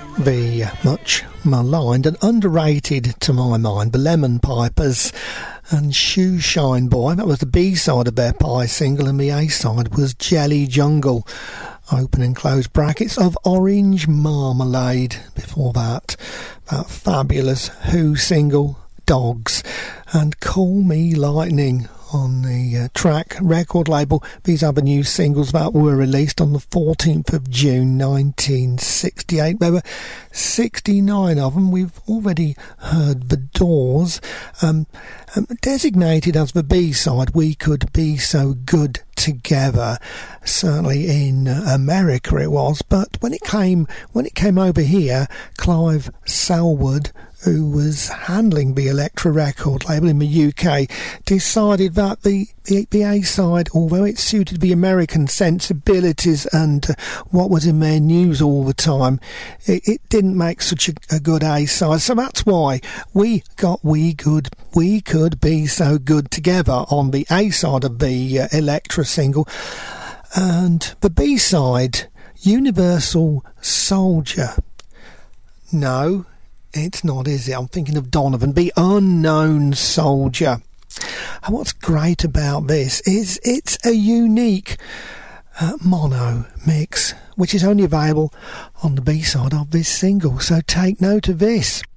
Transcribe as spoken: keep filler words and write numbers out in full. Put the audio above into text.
The much maligned and underrated, to my mind, the Lemon Pipers and Shoe Shine Boy. That was the B-side of their Pie single, and the A-side was Jelly Jungle, open and close brackets, of Orange Marmalade. Before that, that fabulous Who single, Dogs, and Call Me Lightning on the uh, Track record label. These are the new singles that were released on the fourteenth of June nineteen sixty-eight. There were sixty-nine of them. We've already heard The Doors, um, um, designated as the B-side, We Could Be So Good Together. Certainly in uh, America it was, but when it came when it came over here, Clive Selwood, who was handling the Elektra record label in the U K, decided that the, the, the A-side, although it suited the American sensibilities and uh, what was in their news all the time, it, it didn't make such a, a good A-side. So that's why we got We Could, we could Be So Good Together on the A-side of the uh, Elektra single. And the B-side, Universal Soldier. No, it's not, is it? I'm thinking of Donovan, The Unknown Soldier. And what's great about this is it's a unique uh, mono mix, which is only available on the B-side of this single. So take note of this.